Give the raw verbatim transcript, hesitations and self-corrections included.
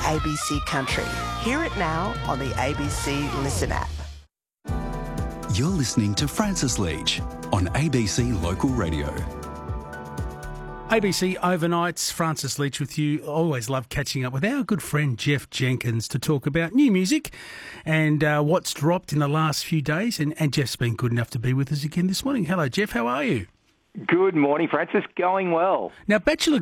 A B C Country. Hear it now on the A B C Listen app. You're listening to Francis Leach on A B C Local Radio. A B C Overnights, Francis Leach with you. Always love catching up with our good friend Jeff Jenkins to talk about new music and uh, what's dropped in the last few days. And, and Jeff's been good enough to be with us again this morning. Hello, Jeff. How are you? Good morning, Francis. Going well. Now, Bachelor